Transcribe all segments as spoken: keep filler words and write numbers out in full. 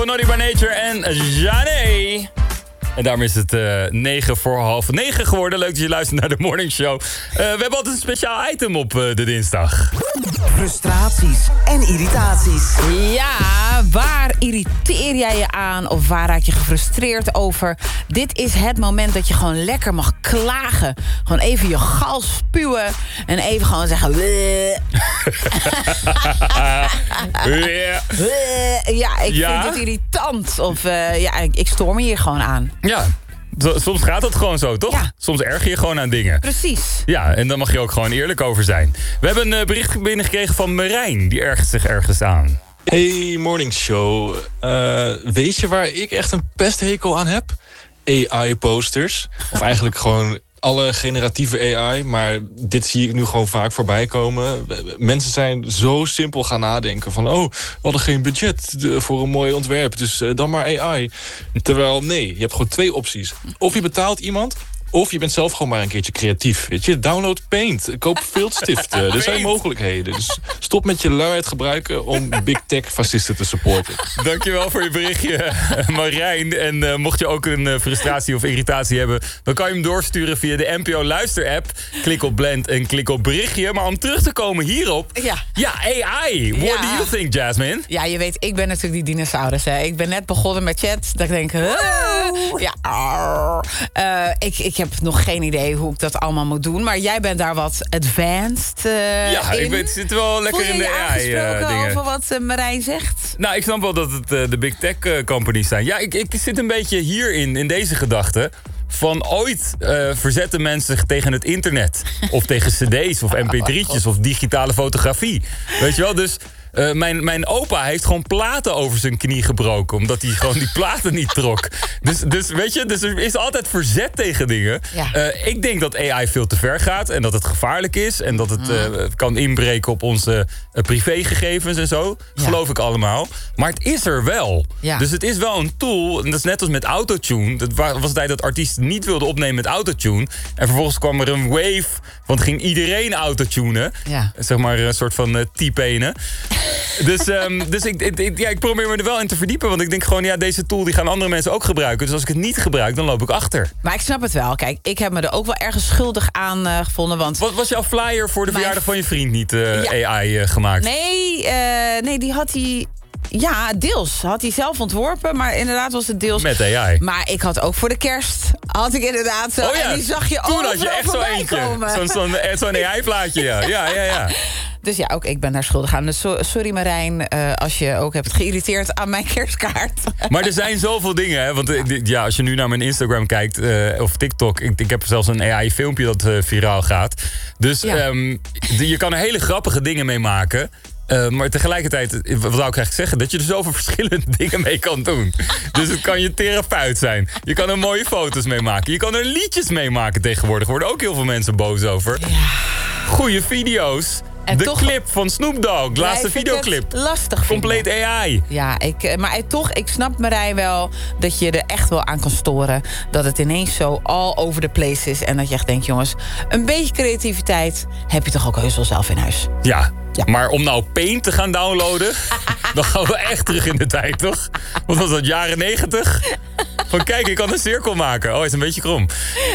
van Naughty by Nature en Jané. En daarom is het uh, negen voor half negen geworden. Leuk dat je luistert naar de Morning Show. Uh, we hebben altijd een speciaal item op uh, de dinsdag. Frustraties en irritaties. Ja, waar irriteer jij je aan of waar raak je gefrustreerd over? Dit is het moment dat je gewoon lekker mag klagen. Gewoon even je gal spuwen en even gewoon zeggen... ja, ik ja? vind het irritant. Of uh, ja, ik, ik stoor me hier gewoon aan. Ja, soms gaat dat gewoon zo, toch? Ja. Soms erger je gewoon aan dingen. Precies. Ja, en dan mag je ook gewoon eerlijk over zijn. We hebben een uh, bericht binnengekregen van Marijn. Die ergert zich ergens aan. Hey, morning show. Uh, weet je waar ik echt een pesthekel aan heb? A I-posters. Of eigenlijk gewoon alle generatieve A I. Maar dit zie ik nu gewoon vaak voorbij komen. Mensen zijn zo simpel gaan nadenken van... oh, we hadden geen budget voor een mooi ontwerp, dus uh, dan maar A I. Terwijl, nee, je hebt gewoon twee opties. Of je betaalt iemand... of je bent zelf gewoon maar een keertje creatief. Weet je, download Paint, koop viltstiften. Er zijn mogelijkheden. Dus stop met je luiheid gebruiken om big tech fascisten te supporten. Dankjewel voor je berichtje, Marijn. En uh, mocht je ook een uh, frustratie of irritatie hebben... dan kan je hem doorsturen via de N P O Luister-app. Klik op blend en klik op berichtje. Maar om terug te komen hierop... Ja, ja A I. What ja. do you think, Jasmine? Ja, je weet, ik ben natuurlijk die dinosaurus. Hè. Ik ben net begonnen met chat. Dat ik denk... Huh? Ja, uh, ik, ik heb nog geen idee hoe ik dat allemaal moet doen. Maar jij bent daar wat advanced uh, ja, in. ik weet, zit wel lekker in de A I-dingen. Uh, over wat uh, Marijn zegt? Nou, ik snap wel dat het uh, de big tech uh, companies zijn. Ja, ik, ik zit een beetje hierin, in deze gedachte... van ooit uh, verzetten mensen zich tegen het internet. Of tegen cd's of M P drie'tjes of digitale fotografie. Weet je wel, dus... Uh, mijn, mijn opa heeft gewoon platen over zijn knie gebroken... omdat hij gewoon die platen niet trok. Dus, dus weet je, dus er is altijd verzet tegen dingen. Ja. Uh, ik denk dat A I veel te ver gaat en dat het gevaarlijk is... en dat het uh, kan inbreken op onze uh, privégegevens en zo. Ja. Geloof ik allemaal. Maar het is er wel. Ja. Dus het is wel een tool. En dat is net als met autotune. Dat was de tijd dat artiesten niet wilden opnemen met autotune. En vervolgens kwam er een wave... want ging iedereen autotunen. Ja. Zeg maar een soort van uh, typenen. Dus, um, dus ik, ik, ja, ik probeer me er wel in te verdiepen. Want ik denk gewoon, ja, deze tool die gaan andere mensen ook gebruiken. Dus als ik het niet gebruik, dan loop ik achter. Maar ik snap het wel. Kijk, ik heb me er ook wel ergens schuldig aan uh, gevonden. Want Wat was jouw flyer voor de Mijn... verjaardag van je vriend niet uh, Ja. A I uh, gemaakt? Nee, uh, nee, die had hij... Ja, deels. Had hij zelf ontworpen, maar inderdaad was het deels... Met A I. Maar ik had ook voor de kerst, had ik inderdaad zo... Oh ja, en die zag je toen overal had je echt zo voorbij eentje. komen. Zo'n zo'n zo'n A I-plaatje, ja. ja, ja, ja. Dus ja, ook ik ben daar schuldig aan. Dus so- sorry Marijn, uh, als je ook hebt geïrriteerd aan mijn kerstkaart. Maar er zijn zoveel dingen, hè. Want uh, ja, als je nu naar mijn Instagram kijkt, uh, of TikTok... Ik, ik heb zelfs een A I-filmpje dat uh, viraal gaat. Dus Ja. um, je kan er hele grappige dingen mee maken... Uh, maar tegelijkertijd, wat zou ik eigenlijk zeggen... dat je er zoveel verschillende dingen mee kan doen. Dus het kan je therapeut zijn. Je kan er mooie foto's mee maken. Je kan er liedjes mee maken tegenwoordig. Er worden ook heel veel mensen boos over. Ja. Goeie video's. En de toch- clip van Snoop Dogg, de laatste Jij vindt videoclip. het lastig vinden. Compleet A I. Ja, ik, eh, maar ik, toch, ik snap Marijn wel dat je er echt wel aan kan storen. Dat het ineens zo all over the place is. En dat je echt denkt, jongens, een beetje creativiteit heb je toch ook heus wel zelf in huis. Ja, Ja. maar om nou Paint te gaan downloaden... dan gaan we echt terug in de tijd, toch? Wat was dat, jaren negentig? Van kijk, ik kan een cirkel maken. Oh, hij is een beetje krom.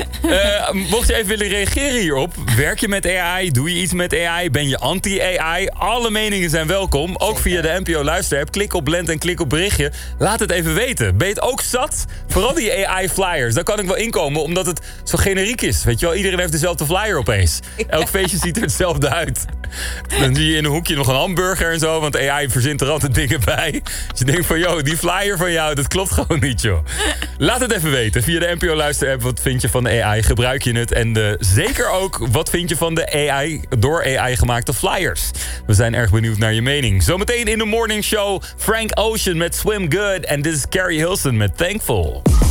Uh, mocht je even willen reageren hierop... werk je met A I? Doe je iets met A I? Ben je anti-A I? Alle meningen zijn welkom. Ook via de N P O Luister-app. Klik op blend en klik op berichtje. Laat het even weten. Ben je het ook zat? Vooral die A I-flyers. Daar kan ik wel inkomen, omdat het zo generiek is. Weet je wel, iedereen heeft dezelfde flyer opeens. Elk feestje ziet er hetzelfde uit. Dan zie je in een hoekje nog een hamburger en zo... want A I verzint er altijd dingen bij. Dus je denkt van, joh, die flyer van jou, dat klopt gewoon niet, joh. Laat het even weten via de N P O Luister-app. Wat vind je van de A I? Gebruik je het? En de, zeker ook, wat vind je van de A I, door A I gemaakte flyers? We zijn erg benieuwd naar je mening. Zometeen in de morning show Frank Ocean met Swim Good. En dit is Carrie Hilson met Thankful.